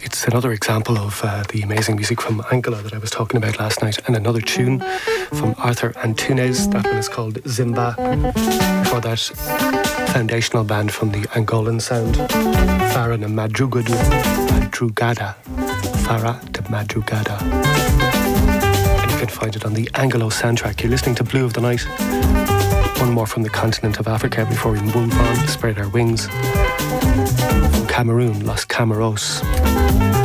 It's another example of the amazing music from Angola that I was talking about last night, and another tune from Arthur Antunes. That one is called Zimba. Before that, foundational band from the Angolan sound, Farah de Madrugada. Farah de Madrugada. And you can find it on the Anglo soundtrack. You're listening to Blue of the Night. One more from the continent of Africa before we move on to spread our wings. From Cameroon, Los Camaros.